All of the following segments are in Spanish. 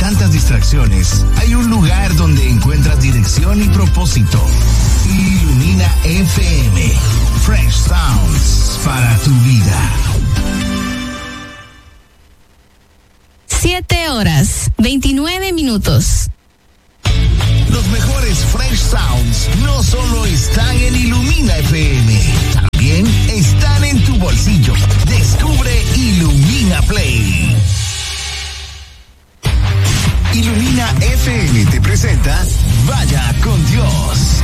tantas distracciones, hay un lugar donde encuentras dirección y propósito. Ilumina FM. Fresh Sounds para tu vida. 7:29. Los mejores Fresh Sounds no solo están en Ilumina FM, también están en tu bolsillo. Descubre Ilumina Play. Ilumina FM te presenta Vaya con Dios.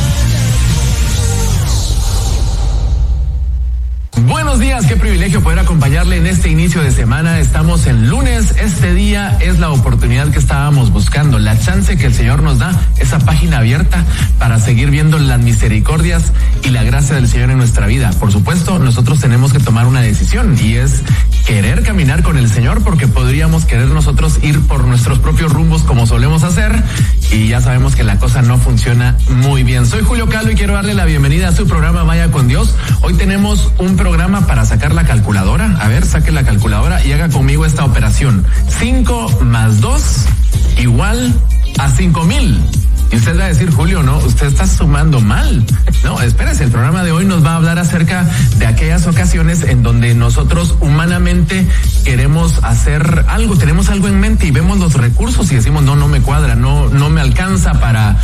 Buenos días, qué privilegio poder acompañarle en este inicio de semana. Estamos en lunes, este día es la oportunidad que estábamos buscando, la chance que el Señor nos da, esa página abierta para seguir viendo las misericordias y la gracia del Señor en nuestra vida. Por supuesto, nosotros tenemos que tomar una decisión y es querer caminar con el Señor, porque podríamos querer nosotros ir por nuestros propios rumbos como solemos hacer y ya sabemos que la cosa no funciona muy bien. Soy Julio Calo y quiero darle la bienvenida a su programa Vaya con Dios. Hoy tenemos un programa para sacar la calculadora. A ver, saque la calculadora y haga conmigo esta operación. 5 más 2 igual a 5,000. Y usted va a decir, Julio, no, usted está sumando mal. No, espérese, el programa de hoy nos va a hablar acerca de aquellas ocasiones en donde nosotros humanamente queremos hacer algo, tenemos algo en mente y vemos los recursos y decimos, no me cuadra, no me alcanza para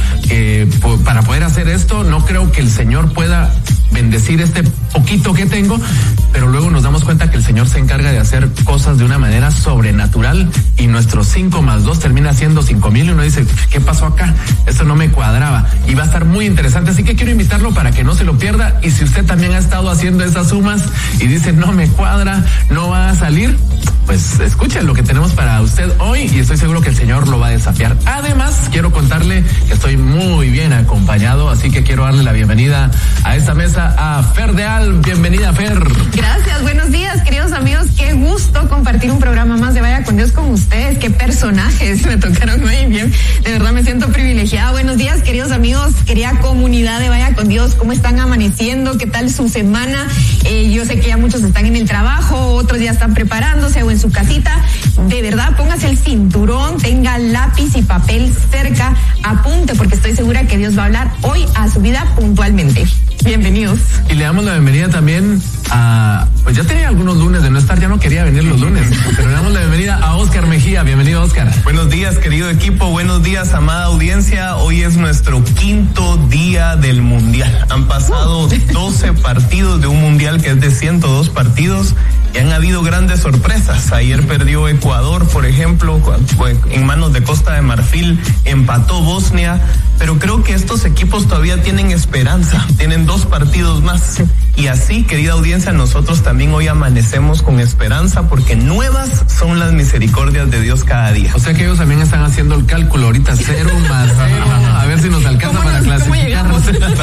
poder hacer esto, no creo que el Señor pueda bendecir este poquito que tengo, pero luego nos damos cuenta que el Señor se encarga de hacer cosas de una manera sobrenatural y nuestros 5 más 2 termina siendo 5,000 y uno dice, ¿qué pasó acá? Eso no me cuadraba y va a estar muy interesante, así que quiero invitarlo para que no se lo pierda. Y si usted también ha estado haciendo esas sumas y dice, no me cuadra, no va a salir, pues escuchen lo que tenemos para usted hoy y estoy seguro que el Señor lo va a desafiar. Además, quiero contarle que estoy muy bien acompañado, así que quiero darle la bienvenida a esta mesa a Fer Deal. Bienvenida, Fer. Gracias, buenos días, queridos amigos. Qué gusto compartir un programa más de Vaya con Dios con ustedes. Qué personajes me tocaron hoy, bien. De verdad me siento privilegiada. Buenos días, queridos amigos, querida comunidad de Vaya con Dios. ¿Cómo están amaneciendo? ¿Qué tal su semana? Yo sé que ya muchos están en el trabajo, otros ya están preparándose o en su casita. De verdad, póngase el cinturón, tenga lápiz y papel cerca, apunte, porque estoy segura que Dios va a hablar hoy a su vida puntualmente. Bienvenidos. Y le damos la bienvenida también a, pues ya tenía algunos lunes de no estar, ya no quería venir los lunes, pero le damos la bienvenida a Oscar Mejía. Bienvenido, Oscar. Buenos días, querido equipo, buenos días, amada audiencia. Hoy es nuestro 5º día del Mundial. Han pasado 12 partidos de un Mundial que es de 102 partidos. Y han habido grandes sorpresas. Ayer perdió Ecuador, por ejemplo, en manos de Costa de Marfil, empató Bosnia, pero creo que estos equipos todavía tienen esperanza, tienen 2 partidos más. Y así, querida audiencia, nosotros también hoy amanecemos con esperanza porque nuevas son las misericordias de Dios cada día. O sea que ellos también están haciendo el cálculo ahorita, 0 más 0, a ver si nos alcanza para clasificarnos.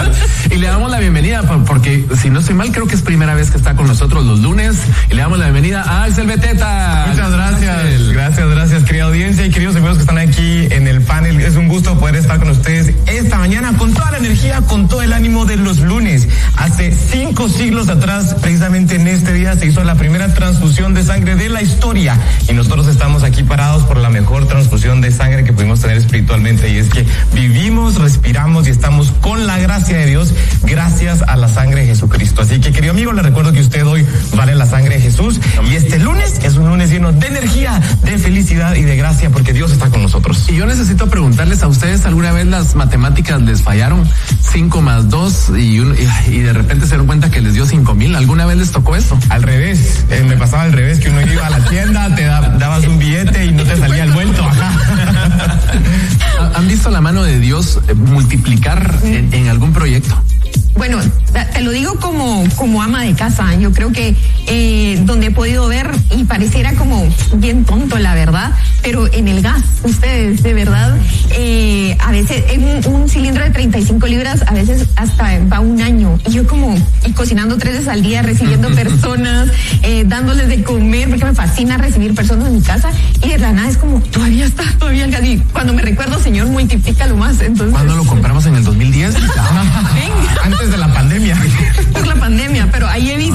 Y le damos la bienvenida porque, si no estoy mal, creo que es primera vez que está con nosotros los lunes. Y le damos la bienvenida a Axel Beteta. Muchas gracias. Gracias, querida audiencia y queridos amigos que están aquí en el panel. Es un gusto poder estar con ustedes esta mañana con toda la energía, con todo el ánimo de los lunes. Hace 5 siglos atrás, precisamente en este día, se hizo la primera transfusión de sangre de la historia y nosotros estamos aquí parados por la mejor transfusión de sangre que pudimos tener espiritualmente, y es que vivimos, respiramos y estamos con la gracia de Dios gracias a la sangre de Jesucristo. Así que, querido amigo, le recuerdo que usted hoy vale la sangre de Jesús y este lunes es un lunes lleno de energía, de felicidad y de gracia porque Dios está con nosotros. Y yo necesito preguntarles a ustedes, ¿alguna vez las matemáticas les fallaron? 5 más 2 y de repente se dieron cuenta que les dio 5,000. ¿Alguna vez les tocó eso? Al revés, me pasaba al revés, que uno iba a la tienda, te dabas un billete y no te salía el vuelto. ¿Han visto la mano de Dios multiplicar en algún proyecto? Bueno, te lo digo como ama de casa. Yo creo que donde he podido ver, y pareciera como bien tonto la verdad, pero en el gas, ustedes, de verdad, a veces en un cilindro de 35 libras, a veces hasta va un año. Y yo y cocinando 3 veces al día, recibiendo personas, dándoles de comer, porque me fascina recibir personas en mi casa, y de la nada es como, todavía el gas. Y cuando me recuerdo, Señor, multiplícalo más. Entonces, ¿cuándo lo compramos? ¿En el 2010? Antes de la pandemia. Por la pandemia, pero ahí he visto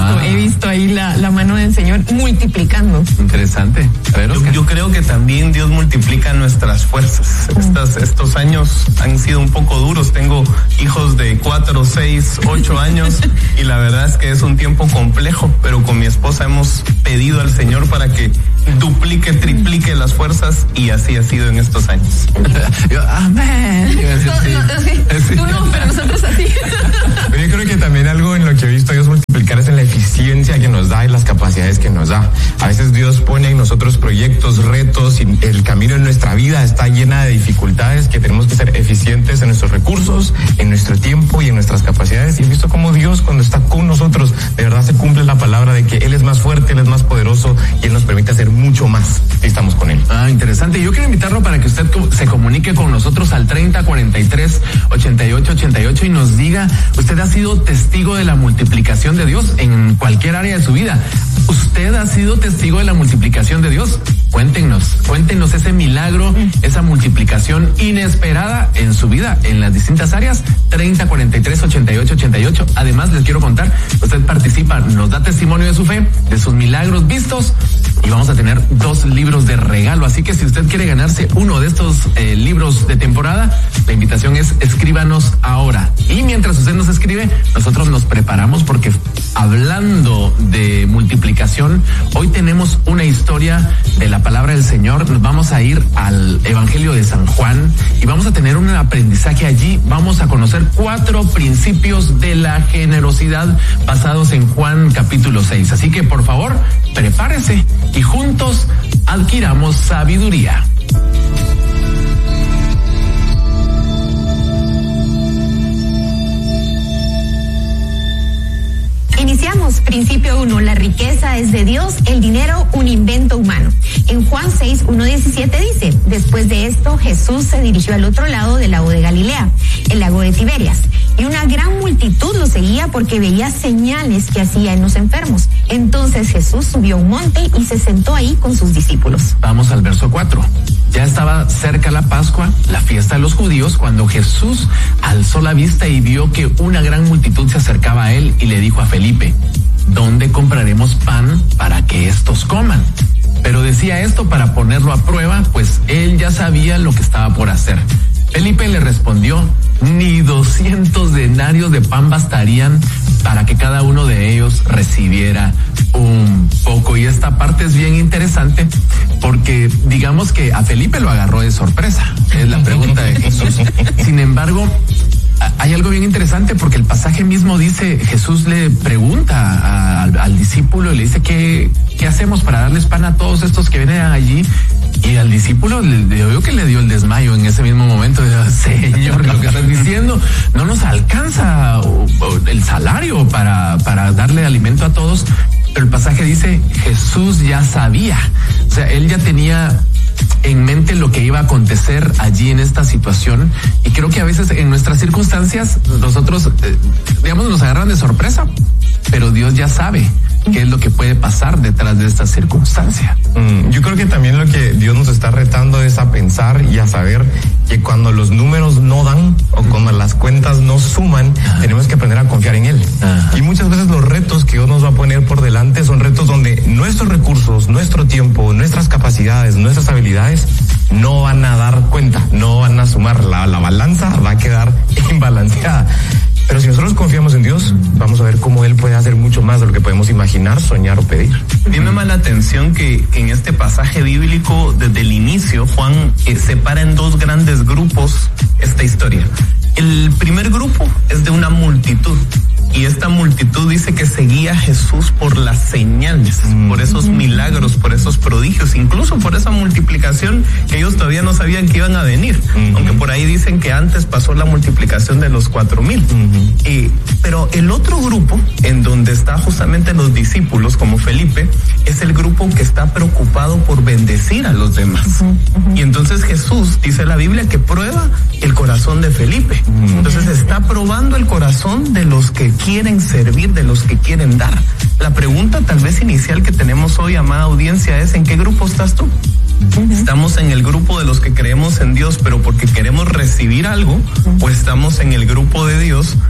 visto ahí la mano del Señor multiplicando. Interesante. A ver, yo creo que también Dios multiplica nuestras fuerzas. Estos años han sido un poco duros. Tengo hijos de 4, 6, 8 años y la verdad es que es un tiempo complejo, pero con mi esposa hemos pedido al Señor para que duplique, triplique las fuerzas y así ha sido en estos años. Amén. Tú no, pero nosotros así. Pero yo creo que también algo en lo que he visto a Dios multiplicar es en la eficiencia que nos da y las capacidades que nos da. A veces Dios pone en nosotros proyectos, retos y el camino en nuestra vida está llena de dificultades que tenemos que ser eficientes en nuestros recursos, en nuestro tiempo y en nuestras capacidades. Y he visto cómo Dios, cuando está con nosotros, de verdad se cumple la palabra de que Él es más fuerte, Él es más poderoso y Él nos permite hacer mucho más si estamos con Él. Interesante. Yo quiero invitarlo para que usted se comunique con nosotros al 3043-8888 y nos diga, usted ha sido testigo de la multiplicación de Dios en cualquier área de su vida. ¿Usted ha sido testigo de la multiplicación de Dios? Cuéntenos ese milagro, esa multiplicación inesperada en su vida, en las distintas áreas. 3043-8888. Además, les quiero contar, usted participa, nos da testimonio de su fe, de sus milagros vistos, y vamos a tener 2 libros de regalo. Así que si usted quiere ganarse uno de estos libros de temporada, la invitación es escríbanos ahora. Y mientras usted nos escribe, nosotros nos preparamos porque hablando de multiplicación, hoy tenemos una historia de la palabra del Señor. Nos vamos a ir al Evangelio de San Juan y vamos a tener un aprendizaje allí. Vamos a conocer 4 principios de la generosidad basados en Juan capítulo 6. Así que por favor, prepárese y juntos adquiramos sabiduría. Iniciamos. Principio 1. La riqueza es de Dios, el dinero un invento humano. En Juan 6:1-17 dice: después de esto, Jesús se dirigió al otro lado del lago de Galilea, el lago de Tiberias, y una gran multitud lo seguía porque veía señales que hacía en los enfermos. Entonces Jesús subió a un monte y se sentó ahí con sus discípulos. Vamos al verso 4. Ya estaba cerca la Pascua, la fiesta de los judíos, cuando Jesús alzó la vista y vio que una gran multitud se acercaba a él y le dijo a Felipe: ¿dónde compraremos pan para que estos coman? Pero decía esto para ponerlo a prueba, pues él ya sabía lo que estaba por hacer. Felipe le respondió: ni 200 denarios de pan bastarían para que cada uno de ellos recibiera un poco. Y esta parte es bien interesante porque digamos que a Felipe lo agarró de sorpresa, es la pregunta de Jesús. Sin embargo, hay algo bien interesante porque el pasaje mismo dice, Jesús le pregunta al discípulo y le dice ¿qué hacemos para darles pan a todos estos que vienen allí? Y al discípulo yo que le dio el desmayo en ese mismo momento. Señor, lo que estás diciendo no nos alcanza el salario para darle alimento a todos. Pero el pasaje dice, Jesús ya sabía. O sea, él ya tenía en mente lo que iba a acontecer allí en esta situación, y creo que a veces en nuestras circunstancias nosotros, digamos, nos agarran de sorpresa, pero Dios ya sabe qué es lo que puede pasar detrás de esta circunstancia. Yo creo que también lo que Dios nos está retando es a pensar y a saber que cuando los números no dan o cuando las cuentas no suman, tenemos que aprender a confiar en Él. Y muchas veces los retos que Dios nos va a poner por delante son retos donde nuestros recursos, nuestro tiempo, nuestras capacidades, nuestras habilidades no van a dar cuenta, no van a sumar. La balanza va a quedar imbalanceada. Pero si nosotros confiamos en Dios, vamos a ver cómo Él puede hacer mucho más de lo que podemos imaginar, soñar o pedir. A mí me llama la atención que en este pasaje bíblico, desde el inicio, Juan separa en 2 grandes grupos esta historia. El primer grupo es de una multitud. Y esta multitud dice que seguía a Jesús por las señales, por esos milagros, por esos prodigios, incluso por esa multiplicación que ellos todavía no sabían que iban a venir. Aunque por ahí dicen que antes pasó la multiplicación de los 4,000. Pero el otro grupo, en donde está justamente los discípulos, como Felipe, es el grupo que está preocupado por bendecir a los demás. Y entonces Jesús, dice la Biblia, que prueba el corazón de Felipe. Entonces está probando el corazón de los que quieren servir, de los que quieren dar. La pregunta tal vez inicial que tenemos hoy, amada audiencia, es: ¿en qué grupo estás tú? ¿Estamos en el grupo de los que creemos en Dios pero porque queremos recibir algo? ¿O estamos en el grupo de Dios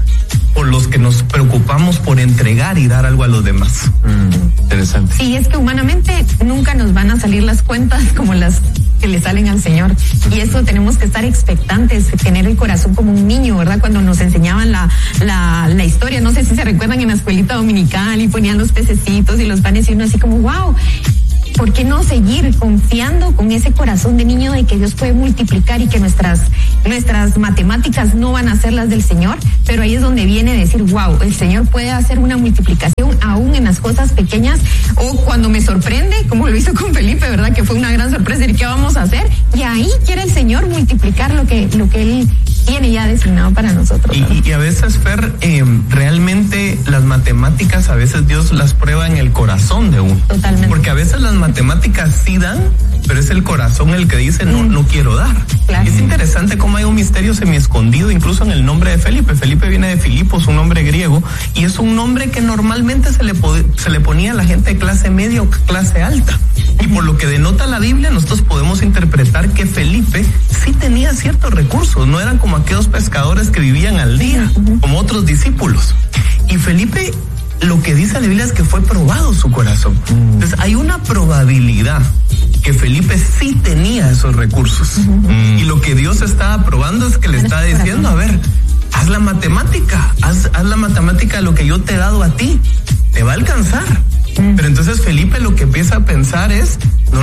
por los que nos preocupamos por entregar y dar algo a los demás. Interesante. Sí, es que humanamente nunca nos van a salir las cuentas como las que le salen al Señor. Y eso tenemos que estar expectantes, tener el corazón como un niño, ¿verdad? Cuando nos enseñaban la historia, no sé si se recuerdan en la escuelita dominical y ponían los pececitos y los panes y uno así como, wow. ¿Por qué no seguir confiando con ese corazón de niño de que Dios puede multiplicar y que nuestras matemáticas no van a ser las del Señor? Pero ahí es donde viene decir, wow, el Señor puede hacer una multiplicación aún en las cosas pequeñas, o cuando me sorprende, como lo hizo con Felipe, ¿verdad? Que fue una gran sorpresa. ¿Y qué vamos a hacer? Y ahí quiere el Señor multiplicar lo que Él tiene ya designado para nosotros. Y a veces, Fer, realmente las matemáticas, a veces Dios las prueba en el corazón de uno. Totalmente. Porque a veces las matemáticas sí dan, pero es el corazón el que dice no quiero dar. Claro. Es interesante cómo hay un misterio semi-escondido incluso en el nombre de Felipe. Felipe viene de Filipos, un nombre griego, y es un nombre que normalmente se le ponía a la gente de clase media o clase alta. Y por lo que denota la Biblia, nosotros podemos interpretar que Felipe sí tenía ciertos recursos, no eran como aquellos pescadores que vivían al día, como otros discípulos. Y Felipe, lo que dice la Biblia es que fue probado su corazón. Entonces hay una probabilidad que Felipe sí tenía esos recursos. Y lo que Dios estaba probando es que le está diciendo, a ver, haz la matemática, haz la matemática de lo que yo te he dado a ti, te va a alcanzar. Pero entonces Felipe lo que empieza a pensar es,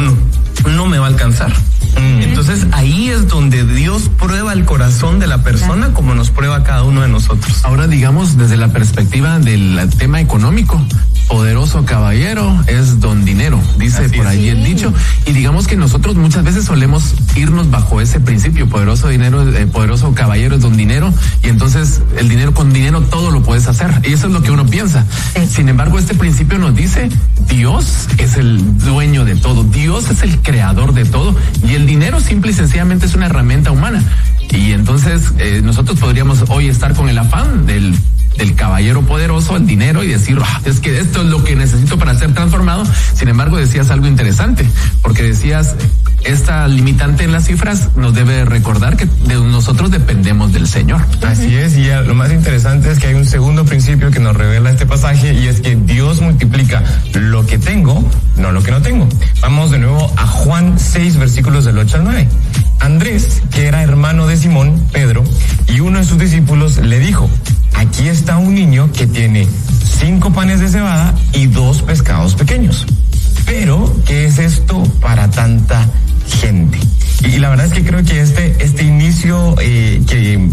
no me va a alcanzar. Entonces ahí es donde Dios prueba el corazón de la persona, como nos prueba a cada uno de nosotros. Ahora, digamos, desde la perspectiva del tema económico, poderoso caballero es don dinero, dice Así por es. allí el dicho, y digamos que nosotros muchas veces solemos irnos bajo ese principio, poderoso dinero, poderoso caballero es don dinero, y entonces el dinero, con dinero todo lo puedes hacer, y eso es lo que uno piensa. Sin embargo, este principio nos dice, Dios es el dueño de todo, Dios es el creador de todo, y el dinero simple y sencillamente es una herramienta humana. Y entonces nosotros podríamos hoy estar con el afán del caballero poderoso, el dinero, y decir, es que esto es lo que necesito para ser transformado. Sin embargo, decías algo interesante, porque decías, esta limitante en las cifras nos debe recordar que nosotros dependemos del Señor. Así es, y lo más interesante es que hay un segundo principio que nos revela este pasaje, y es que Dios multiplica lo que tengo, no lo que no tengo. Vamos de nuevo a Juan 6, versículos del 8 al 9. Andrés, que era hermano de Simón, Pedro, y uno de sus discípulos le dijo, aquí está un niño que tiene 5 panes de cebada y 2 pescados pequeños. Pero, ¿qué es esto para tanta gente? Y la verdad es que creo que este inicio que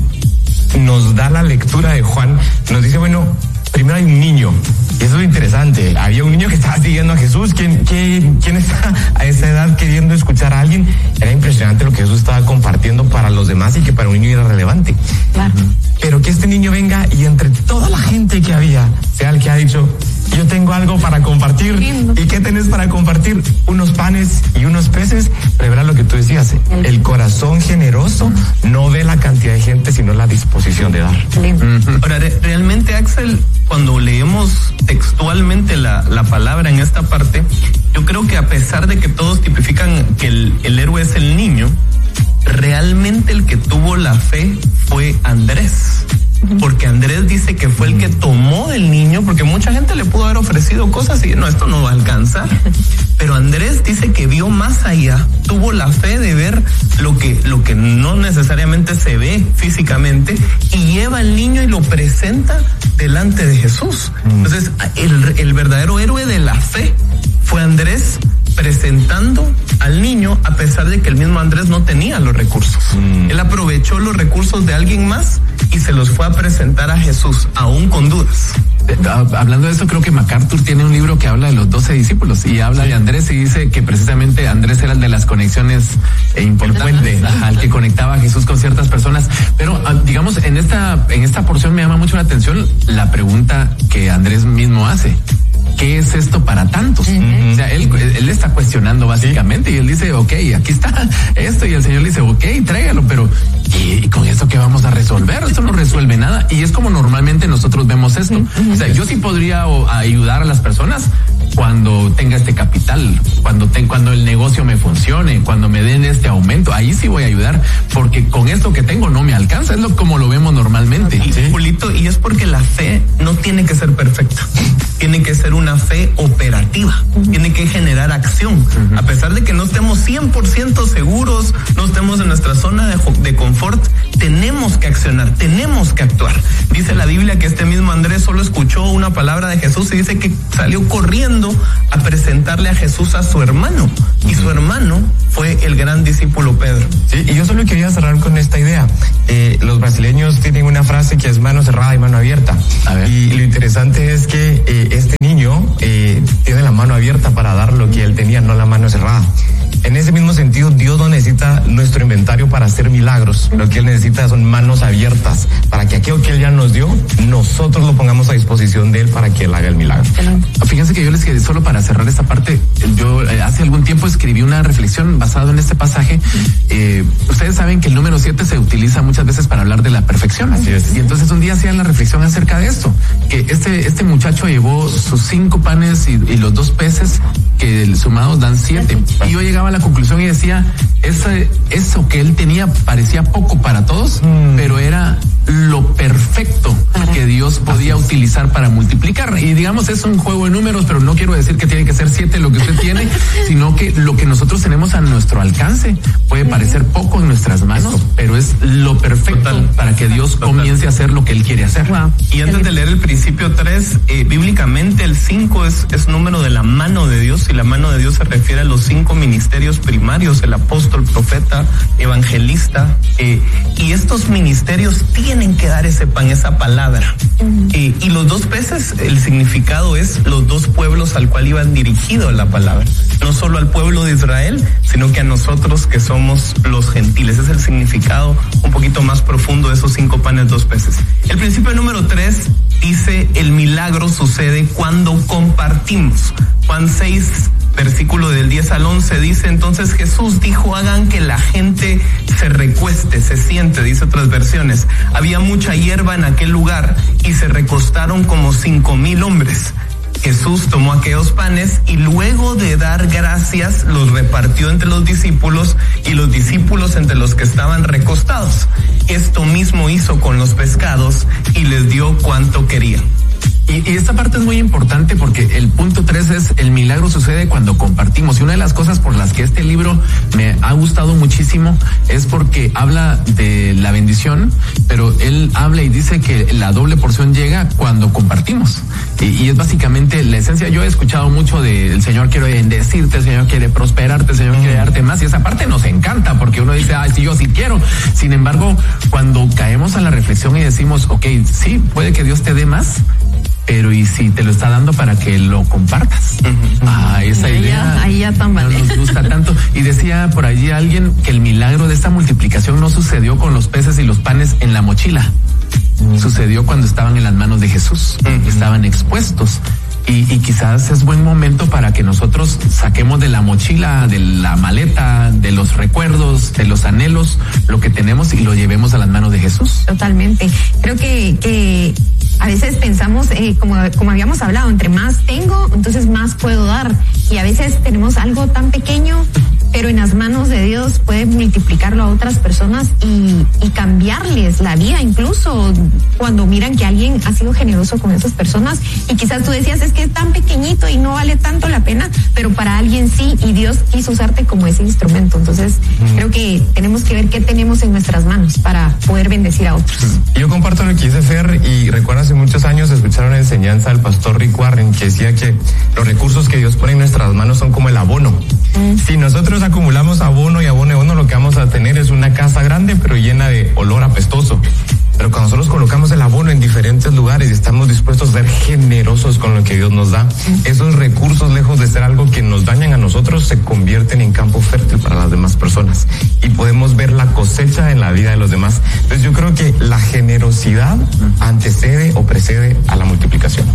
nos da la lectura de Juan, nos dice, bueno, primero hay un niño, y eso es interesante. Había un niño que estaba siguiendo a Jesús. ¿Quién está a esa edad queriendo escuchar a alguien? Era impresionante lo que Jesús estaba compartiendo para los demás y que para un niño era relevante. Claro. Pero que este niño venga y entre toda la gente que había, sea el que ha dicho, yo tengo algo para compartir. Lindo. ¿Y qué tenés para compartir? Unos panes y unos peces. Pero verá lo que tú decías, el corazón generoso no ve la cantidad de gente, sino la disposición de dar. Ahora, realmente, Axel, cuando leemos textualmente la palabra en esta parte, yo creo que a pesar de que todos tipifican que el héroe es el niño, realmente el que tuvo la fe fue Andrés. Porque Andrés dice que fue el que tomó del niño, porque mucha gente le pudo haber ofrecido cosas y no, esto no va a alcanzar. Pero Andrés dice que vio más allá, tuvo la fe de ver lo que no necesariamente se ve físicamente, y lleva al niño y lo presenta delante de Jesús. Entonces, el verdadero héroe de la fe fue Andrés, presentando al niño a pesar de que el mismo Andrés no tenía los recursos. Él aprovechó los recursos de alguien más y se los fue a presentar a Jesús, aún con dudas. Hablando de eso, creo que MacArthur tiene un libro que habla de los 12 discípulos y habla de Andrés, y dice que precisamente Andrés era el de las conexiones importantes, el que conectaba a Jesús con ciertas personas. Pero digamos, en esta porción me llama mucho la atención la pregunta que Andrés mismo hace. ¿Qué es esto para tantos? O sea, él está cuestionando básicamente, y él dice, ok, aquí está esto, y el Señor le dice, ok, tráigalo, pero ¿y con esto qué vamos a resolver? Esto no resuelve nada, y es como normalmente nosotros vemos esto. O sea, yo sí podría ayudar a las personas cuando tenga este capital, cuando el negocio me funcione, cuando me den este aumento, ahí sí voy a ayudar, porque con esto que tengo no me alcanza, es como lo vemos normalmente. Y, Julito, y es porque la fe no tiene que ser perfecta, tiene que ser una fe operativa, tiene que generar acción, a pesar de que no estemos 100% seguros, no estemos en nuestra zona de confort, tenemos que accionar, tenemos que actuar. Dice la Biblia que este mismo Andrés solo escuchó una palabra de Jesús y dice que salió corriendo a presentarle a Jesús a su hermano, y su hermano fue el gran discípulo Pedro. Sí, y yo solo quería cerrar con esta idea. Los brasileños tienen una frase que es mano cerrada y mano abierta. Y lo interesante es que este niño tiene la mano abierta para dar lo que él tenía, no la mano cerrada. En ese mismo sentido, Dios no necesita nuestro inventario para hacer milagros. Lo que Él necesita son manos abiertas para que aquello que Él ya nos dio, nosotros lo pongamos a disposición de Él para que Él haga el milagro. Fíjense que yo les quedé, solo para cerrar esta parte, yo hace algún tiempo escribí una reflexión basada en este pasaje. Ustedes saben que el número 7 se utiliza muchas veces para hablar de la perfección. Así es. Y entonces un día hacían la reflexión acerca de esto, que este muchacho llevó sus 5 panes y los 2 peces, que sumados dan 7. Y yo llegaba a la conclusión y decía, eso que él tenía parecía poco para todos, pero era lo perfecto que Dios podía utilizar para multiplicar. Y digamos, es un juego de números, pero no quiero decir que tiene que ser 7 lo que usted tiene, sino que lo que nosotros tenemos a nuestro alcance puede parecer poco en nuestras manos, pero es lo perfecto para que Dios comience a hacer lo que Él quiere hacer. Y antes de leer el principio 3, bíblicamente el 5 es número de la mano de Dios, y la mano de Dios se refiere a los 5 ministerios primarios: el apóstol, profeta, evangelista, y estos ministerios tienen que dar ese pan, esa palabra. Y los 2 peces, el significado es los 2 pueblos al cual iban dirigido la palabra, no solo al pueblo de Israel, sino que a nosotros que somos los gentiles. Es el significado un poquito más profundo de esos 5 panes, 2 peces. El principio número 3 dice: el milagro sucede cuando compartimos. Juan 6, versículo del 10 al 11 dice: entonces Jesús dijo, hagan que la gente se recueste, se siente, dice otras versiones. Había mucha hierba en aquel lugar y se recostaron como 5,000 hombres. Jesús tomó aquellos panes y luego de dar gracias los repartió entre los discípulos y los discípulos entre los que estaban recostados. Esto mismo hizo con los pescados y les dio cuanto querían. Y esta parte es muy importante porque el punto 3 es: el milagro sucede cuando compartimos. Y una de las cosas por las que este libro me ha gustado muchísimo es porque habla de la bendición, pero él habla y dice que la doble porción llega cuando compartimos. Y es básicamente la esencia. Yo he escuchado mucho de el Señor quiere bendecirte, el Señor quiere prosperarte, el Señor quiere darte más, y esa parte nos encanta porque uno dice, sí, yo sí quiero. Sin embargo, cuando caemos a la reflexión y decimos, ok, sí, puede que Dios te dé más, pero ¿y si te lo está dando para que lo compartas? Esa idea ahí ya no nos gusta tanto. Y decía por allí alguien que el milagro de esta multiplicación no sucedió con los peces y los panes en la mochila. Sucedió cuando estaban en las manos de Jesús, estaban expuestos. Y quizás es buen momento para que nosotros saquemos de la mochila, de la maleta, de los recuerdos, de los anhelos, lo que tenemos y lo llevemos a las manos de Jesús. Totalmente. Creo que a veces pensamos, como habíamos hablado, entre más tengo, entonces más puedo dar. Y a veces tenemos algo tan pequeño, pero en las manos de Dios puede multiplicarlo a otras personas y cambiarles la vida, incluso cuando miran que alguien ha sido generoso con esas personas. Y quizás tú decías, es que es tan pequeñito y no vale tanto la pena, pero para alguien sí, y Dios quiso usarte como ese instrumento. Entonces, creo que tenemos que ver qué tenemos en nuestras manos para poder bendecir a otros. Yo comparto lo que dice Fer, y recuerdo hace muchos años escuchar una enseñanza del pastor Rick Warren que decía que los recursos que Dios pone en nuestras manos son como el abono. Si nosotros acumulamos abono y abono y abono, lo que vamos a tener es una casa grande pero llena de olor apestoso. Pero cuando nosotros colocamos el abono en diferentes lugares y estamos dispuestos a ser generosos con lo que Dios nos da, esos recursos, lejos de ser algo que nos dañan a nosotros, se convierten en campo fértil para las demás personas y podemos ver la cosecha en la vida de los demás. Entonces yo creo que la generosidad antecede o precede a la multiplicación.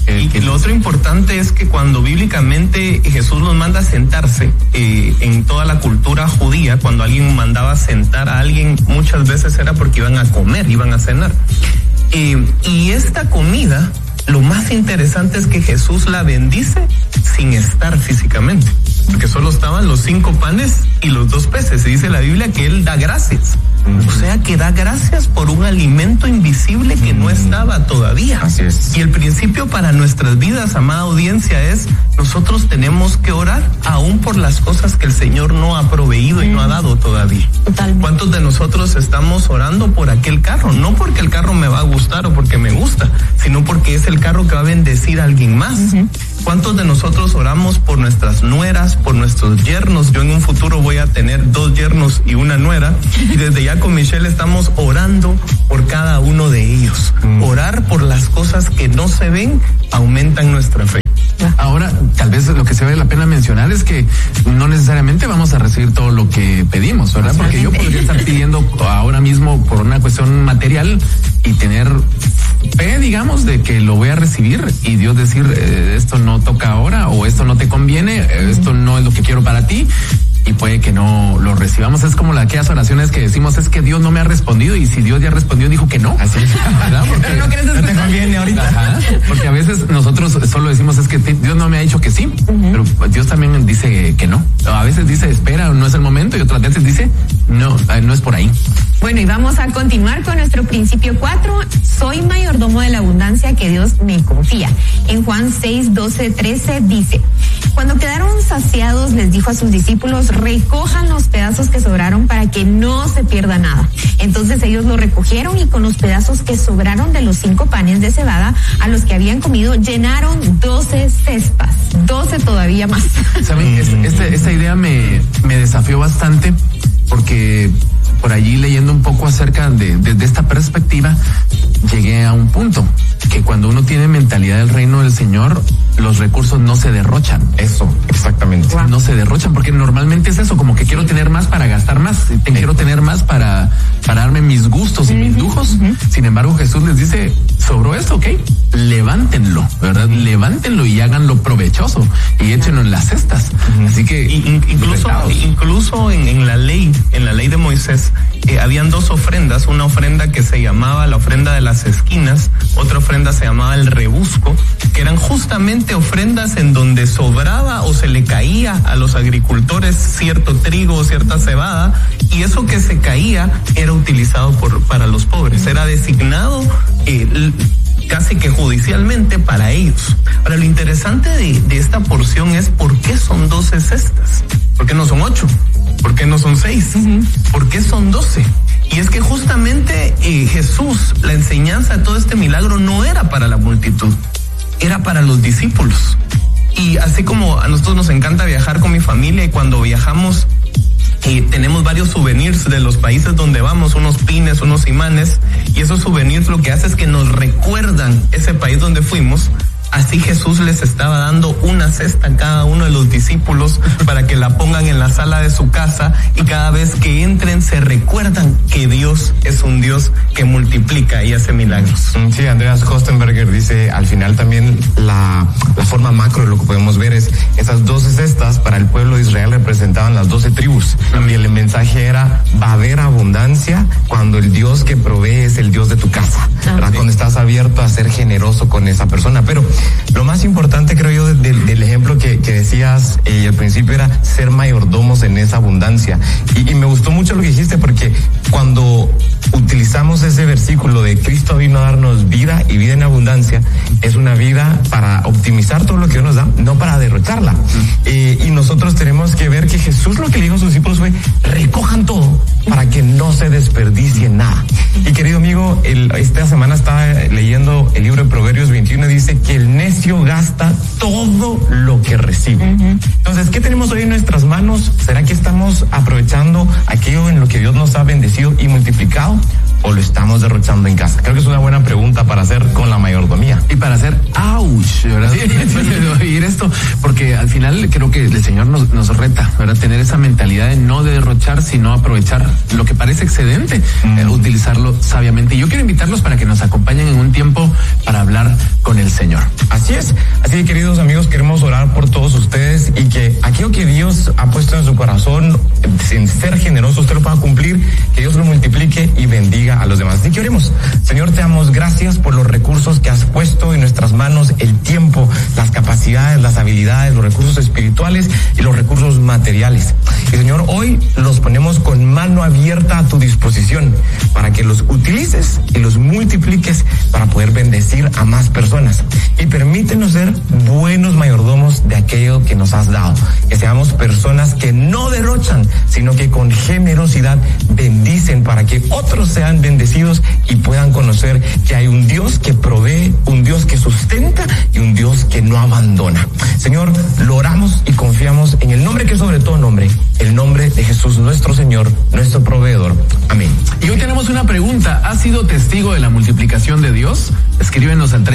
Y lo otro importante es que cuando bíblicamente Jesús nos manda a sentarse, en toda la cultura judía, cuando alguien mandaba a sentar a alguien, muchas veces era porque iban a comer, iban a cenar. Y esta comida, lo más interesante es que Jesús la bendice sin estar físicamente, porque solo estaban los 5 panes y los 2 peces. Y dice la Biblia que él da gracias. O sea, que da gracias por un alimento invisible que no estaba todavía. Así es. Y el principio para nuestras vidas, amada audiencia, es nosotros tenemos que orar aún por las cosas que el Señor no ha proveído y no ha dado todavía. Totalmente. ¿Cuántos de nosotros estamos orando por aquel carro? No porque el carro me va a gustar o porque me gusta, sino porque es el carro que va a bendecir a alguien más. ¿Cuántos de nosotros oramos por nuestras nueras, por nuestros yernos? Yo en un futuro voy a tener 2 yernos y una nuera, y desde ya con Michelle estamos orando por cada uno de ellos. Orar por las cosas que no se ven aumentan nuestra fe. Ahora, tal vez lo que se vale la pena mencionar es que no necesariamente vamos a recibir todo lo que pedimos, ¿verdad? Porque yo podría estar pidiendo ahora mismo por una cuestión material y tener fe, digamos, de que lo voy a recibir, y Dios decir, esto no toca ahora, o esto no te conviene, esto no es lo que quiero para ti. Y puede que no lo recibamos. Es como aquellas oraciones que decimos, es que Dios no me ha respondido, y si Dios ya respondió, dijo que no. Así es, ¿verdad? Porque no crees no te conviene ahorita. Ajá, porque a veces nosotros solo decimos, es que Dios no me ha dicho que sí, pero Dios también dice que no. A veces dice, espera, no es el momento, y otras veces dice, no, no es por ahí. Bueno, y vamos a continuar con nuestro principio 4. Soy mayordomo de la abundancia que Dios me confía. En Juan 6, 12, 13 dice, cuando quedaron saciados, les dijo a sus discípulos, recojan los pedazos que sobraron para que no se pierda nada. Entonces ellos lo recogieron, y con los pedazos que sobraron de los 5 panes de cebada a los que habían comido, llenaron 12 cestas. 12 todavía más. ¿Saben? Esta idea me desafió bastante, porque por allí, leyendo un poco acerca de esta perspectiva, llegué a un punto que cuando uno tiene mentalidad del reino del Señor, los recursos no se derrochan. Eso, exactamente. No se derrochan, porque normalmente es eso, como que quiero tener más para gastar más, quiero tener más para darme mis gustos y mis lujos. Sin embargo, Jesús les dice, sobró esto, ¿ok? Levántenlo, ¿verdad? Levántenlo y háganlo provechoso y échenlo en las cestas. Así que incluso en la ley de Moisés, habían 2 ofrendas, una ofrenda que se llamaba la ofrenda de las esquinas, otra ofrenda se llamaba el rebusco, que eran justamente ofrendas en donde sobraba o se le caía a los agricultores cierto trigo o cierta cebada, y eso que se caía era utilizado para los pobres, era designado casi que judicialmente para ellos. Ahora, lo interesante de esta porción es por qué son 12 cestas, por qué no son 8, por qué no son 6, por qué son 12. Y es que justamente Jesús, la enseñanza de todo este milagro no era para la multitud, era para los discípulos. Y así como a nosotros nos encanta viajar con mi familia, y cuando viajamos tenemos varios souvenirs de los países donde vamos, unos pines, unos imanes, y esos souvenirs lo que hace es que nos recuerdan ese país donde fuimos. Así Jesús les estaba dando una cesta a cada uno de los discípulos para que la pongan en la sala de su casa, y cada vez que entren se recuerdan que Dios es un Dios que multiplica y hace milagros. Sí, Andreas Kostenberger dice, al final también la forma macro de lo que podemos ver es esas 12 cestas para el pueblo de Israel representaban las 12 tribus. Y el mensaje era, va a haber abundancia cuando el Dios que provee es el Dios de tu casa, ¿verdad? Cuando estás abierto a ser generoso con esa persona. Pero lo más importante, creo yo, del ejemplo que decías al principio era ser mayordomos en esa abundancia. Y me gustó mucho lo que dijiste, porque cuando utilizamos ese versículo de Cristo vino a darnos vida y vida en abundancia, es una vida para optimizar todo lo que Dios nos da, no para derrocharla. Y nosotros tenemos que ver que Jesús lo que le dijo a sus discípulos fue, recojan todo para que no se desperdicie nada. Y querido amigo, esta semana estaba leyendo el libro de Proverbios 21, y dice que el necio gasta todo lo que recibe. Entonces, ¿qué tenemos hoy en nuestras manos? ¿Será que estamos aprovechando aquello en lo que Dios nos ha bendecido y multiplicado, o lo estamos derrochando en casa? Creo que es una buena pregunta para hacer con la mayordomía. Y para hacer ouch, ¿verdad? Después de oír esto, porque al final creo que el Señor nos reta, ¿verdad? Tener esa mentalidad de no derrochar, sino aprovechar lo que parece excedente, utilizarlo sabiamente. Y yo quiero invitarlos para que nos acompañen en un tiempo para hablar con el Señor. Así es. Así que, queridos amigos, queremos orar por todos ustedes, y que aquello que Dios ha puesto en su corazón, sin ser generoso, usted lo pueda cumplir, que Dios lo multiplique y bendiga a los demás. Así que oremos. Señor, te damos gracias por los recursos que has puesto en nuestras manos, el tiempo, las capacidades, las habilidades, los recursos espirituales y los recursos materiales. Y Señor, hoy los ponemos con mano abierta a tu disposición para que los utilices y los multipliques para poder bendecir a más personas. Y permítenos ser buenos mayordomos de aquello que nos has dado. Que seamos personas que no derrochan, sino que con generosidad bendicen para que otros sean bendecidos y puedan conocer que hay un Dios que provee, un Dios que sustenta y un Dios que no abandona. Señor, lo oramos y confiamos en el nombre que es sobre todo nombre, el nombre de Jesús nuestro Señor, nuestro proveedor. Amén. Y hoy tenemos una pregunta. ¿Has sido testigo de la multiplicación de Dios? Escríbenos al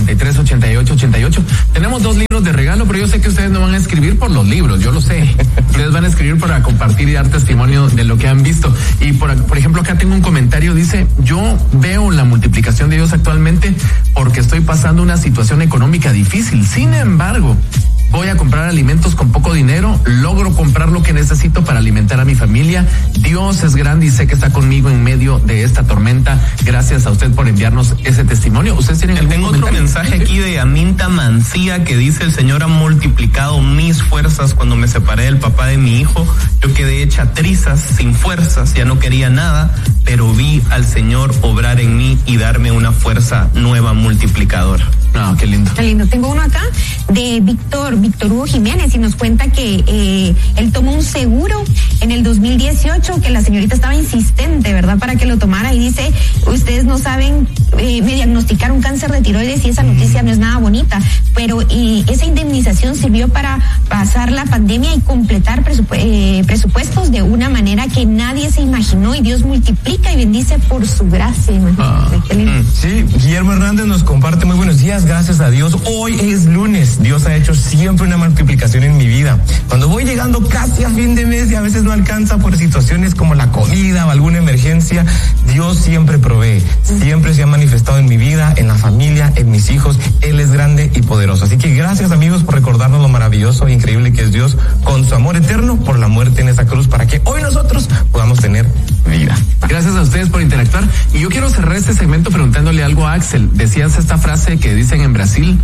3043-8888. Tenemos 2 libros de regalo, pero yo sé que ustedes no van a escribir por los libros, yo lo sé. Ustedes van a escribir para compartir y dar testimonio de lo que han visto. Y por ejemplo, acá tengo un comentario, dice: yo veo la multiplicación de Dios actualmente porque estoy pasando una situación económica difícil. Sin embargo, voy a comprar alimentos con poco dinero, logro comprar lo que necesito para alimentar a mi familia. Dios es grande y sé que está conmigo en medio de esta tormenta. Gracias a usted por enviarnos ese testimonio. ¿Ustedes tienen algún Tengo otro mensaje aquí de Aminta Mancía que dice: el Señor ha multiplicado mis fuerzas cuando me separé del papá de mi hijo. Yo quedé hecha trizas, sin fuerzas, ya no quería nada, pero vi al Señor obrar en mí y darme una fuerza nueva multiplicadora. No, qué lindo. Qué lindo. Tengo uno acá de Víctor Hugo Jiménez y nos cuenta que él tomó un seguro en el 2018, que la señorita estaba insistente, ¿verdad?, para que lo tomara, y dice: ustedes no saben, me diagnosticaron cáncer de tiroides y esa noticia no es nada bonita, pero esa indemnización sirvió para pasar la pandemia y completar presupuestos de una manera que nadie se imaginó, y Dios multiplica y bendice por su gracia. Qué lindo. Sí, Guillermo Hernández nos comparte: muy buenos días, gracias a Dios. Hoy es lunes. Dios ha hecho siempre una multiplicación en mi vida. Cuando voy llegando casi a fin de mes y a veces no alcanza por situaciones como la comida o alguna emergencia, Dios siempre provee. Siempre se ha manifestado en mi vida, en la familia, en mis hijos. Él es grande y poderoso. Así que gracias, amigos, por recordarnos lo maravilloso e increíble que es Dios con su amor eterno por la muerte en esa cruz, para que hoy nosotros podamos tener vida. Gracias a ustedes por interactuar. Y yo quiero cerrar este segmento preguntándole algo a Axel. Decías esta frase que dicen en Brasil: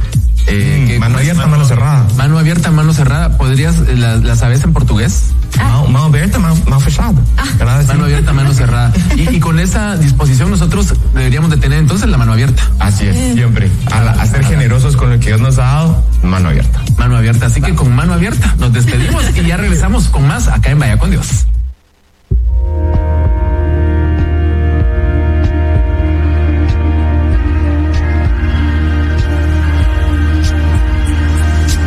mano abierta, mano cerrada. Mano abierta, mano cerrada. ¿Podrías, la sabes en portugués? Mano abierta, mano fechada. Mano abierta, mano cerrada. Y con esa disposición nosotros deberíamos de tener entonces la mano abierta. Así es, siempre. A ser generosos con lo que Dios nos ha dado, mano abierta. Mano abierta. Así que con mano abierta nos despedimos y ya regresamos con más acá en Vaya con Dios.